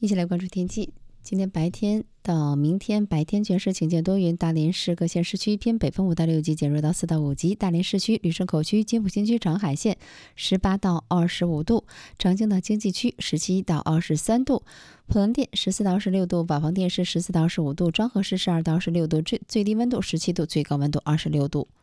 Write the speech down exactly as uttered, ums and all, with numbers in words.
一起来关注天气。今天白天到明天白天全市晴间多云，大连市各县市区偏北风五到六级减弱到四到五级，大连市区、旅顺口区、金浦新区、长海县十八到二十五度，长青岛经济区十七到二十三度，普兰店十四到二十六度，瓦房店是十四到二十五度，庄河市十二到二十六度，最最低温度十七度，最高温度二十六度。